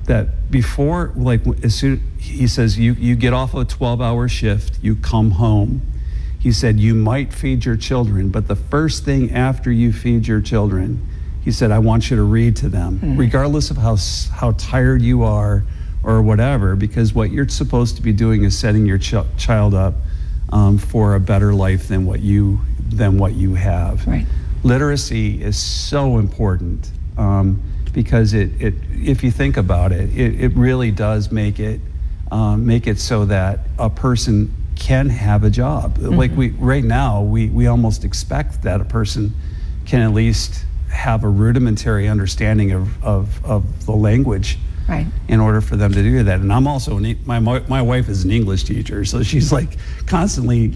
that before, like, as soon, he says, you get off a 12-hour shift, you come home. He said, you might feed your children, but the first thing after you feed your children, he said, I want you to read to them, regardless of how tired you are or whatever, because what you're supposed to be doing is setting your child up for a better life than what you have. Right. Literacy is so important because if you think about it, it really does make it so that a person can have a job. Like right now, we almost expect that a person can at least have a rudimentary understanding of the language, right, in order for them to do that. And I'm also my wife is an English teacher, so she's like constantly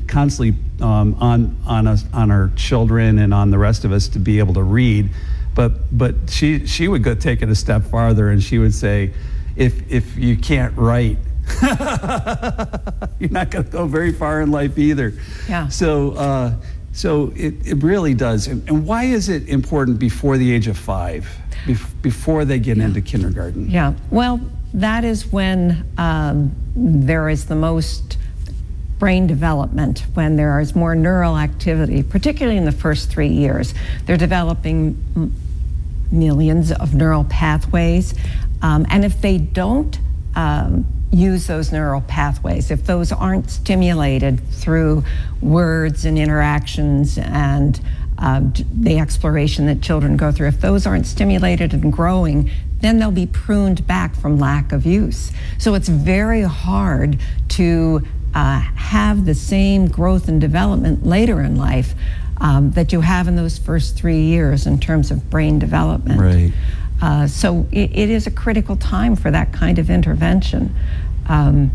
on our children and on the rest of us to be able to read. But she would go take it a step farther, and she would say, if you can't write, you're not going to go very far in life either. Yeah. So it really does. And why is it important before the age of 5, before they get into kindergarten? Yeah, well, that is when there is the most brain development, when there is more neural activity, particularly in the first 3 years. They're developing millions of neural pathways. And if they don't use those neural pathways, if those aren't stimulated through words and interactions and the exploration that children go through, if those aren't stimulated and growing, then they'll be pruned back from lack of use. So it's very hard to have the same growth and development later in life that you have in those first 3 years in terms of brain development. Right. So it is a critical time for that kind of intervention. And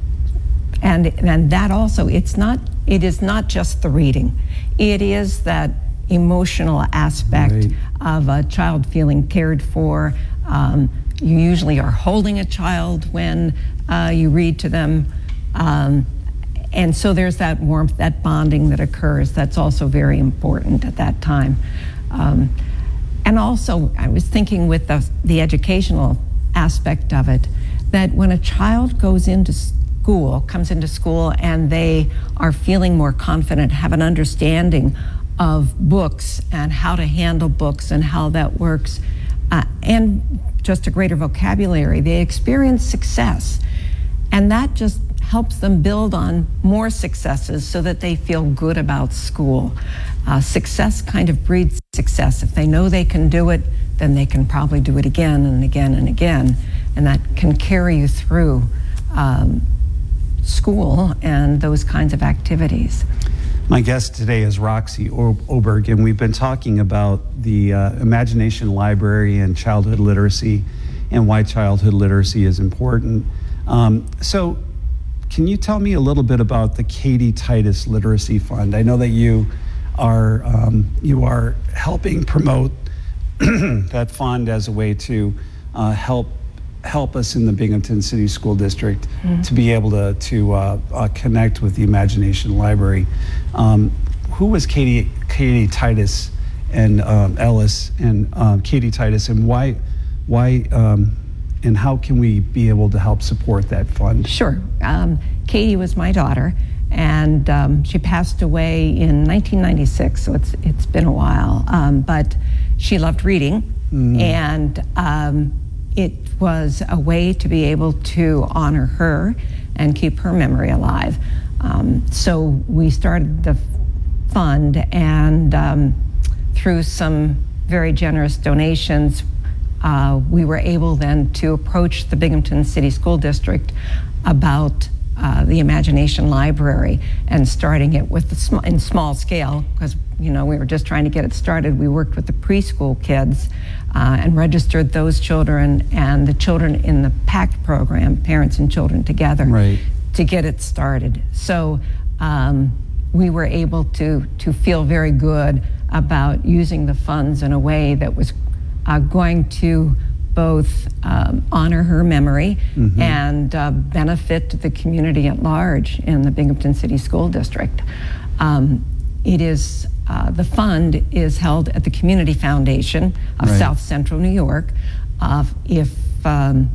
that also, it is not just the reading. It is that emotional aspect Right. of a child feeling cared for. You usually are holding a child when you read to them. And so there's that warmth, that bonding that occurs. That's also very important at that time. And also, I was thinking with the educational aspect of it, that when a child comes into school and they are feeling more confident, have an understanding of books and how to handle books and how that works, and just a greater vocabulary, they experience success. And that just helps them build on more successes so that they feel good about school. Success kind of breeds success. If they know they can do it, then they can probably do it again and again and again. And that can carry you through school and those kinds of activities. My guest today is Roxy Oberg, and we've been talking about the Imagination Library and childhood literacy and why childhood literacy is important. So can you tell me a little bit about the Katie Titus Literacy Fund? I know that you are helping promote that fund as a way to help us in the Binghamton City School District to be able to connect with the Imagination Library. Who was Katie Titus and Ellis and Katie Titus, and why and how can we be able to help support that fund? Sure. Katie was my daughter, and she passed away in 1996, so it's been a while. But she loved reading, and it was a way to be able to honor her and keep her memory alive. So we started the fund, and through some very generous donations, we were able then to approach the Binghamton City School District about the Imagination Library and starting it with in small scale, because we were just trying to get it started. We worked with the preschool kids and registered those children and the children in the PACT program, Parents and Children Together, right, to get it started. So we were able to feel very good about using the funds in a way that was going to both honor her memory and benefit the community at large in the Binghamton City School District. The fund is held at the Community Foundation of Right. South Central New York. If